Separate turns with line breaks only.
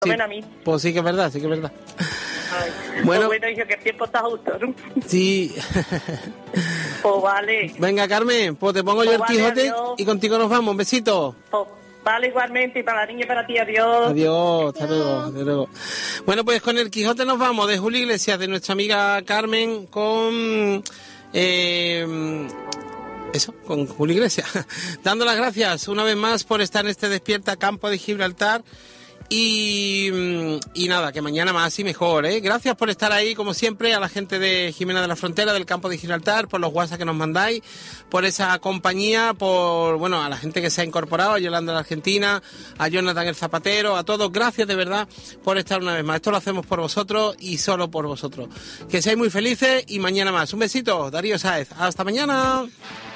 Lo ven a mí.
Pues sí que es verdad, sí que es verdad.
Ay.
Bueno,
Pues bueno, hijo, que el tiempo está justo, ¿no?
sí.
Pues vale.
Venga, Carmen, pues te pongo
Pues
yo el
vale,
Quijote
adiós.
y contigo nos vamos. Un besito.
Pues vale, igualmente, y para la niña y para ti, adiós.
Adiós, hasta luego, hasta luego. Bueno, pues con el Quijote nos vamos, de Julio Iglesias, de nuestra amiga Carmen, con... con Julio Iglesias. Dando las gracias una vez más por estar en este Despierta Campo de Gibraltar. Y nada, que mañana más y mejor, ¿eh? Gracias por estar ahí, como siempre, a la gente de Jimena de la Frontera, del Campo de Gibraltar, por los WhatsApp que nos mandáis, por esa compañía, por, bueno, a la gente que se ha incorporado, a Yolanda de la Argentina, a Jonathan el Zapatero, a todos, gracias de verdad por estar una vez más. Esto lo hacemos por vosotros y solo por vosotros. Que seáis muy felices y mañana más. Un besito, Darío Sáez. Hasta mañana.